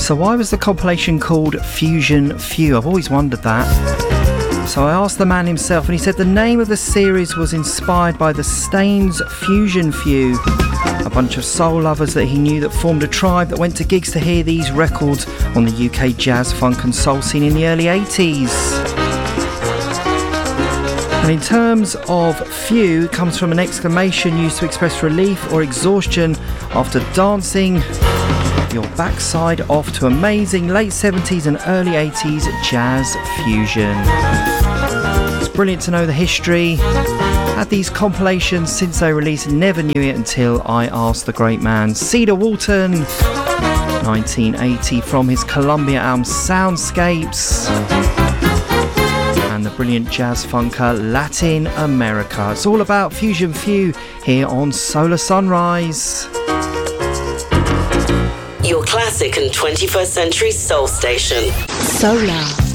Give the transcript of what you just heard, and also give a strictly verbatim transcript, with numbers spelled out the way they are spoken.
So why was the compilation called Fusion Few? I've always wondered that. So I asked the man himself, and he said the name of the series was inspired by the Stains Fusion Few, a bunch of soul lovers that he knew that formed a tribe that went to gigs to hear these records on the U K jazz, funk and soul scene in the early eighties. And in terms of few, it comes from an exclamation used to express relief or exhaustion after dancing your backside off to amazing late seventies and early eighties jazz fusion. It's brilliant to know the history. Had these compilations since they released, never knew it until I asked the great man. Cedar Walton, nineteen eighty, from his Columbia album Soundscapes. And the brilliant jazz funker Latin America. It's all about Fusion Few here on Solar Sunrise. Your classic and twenty-first century soul station. Solar.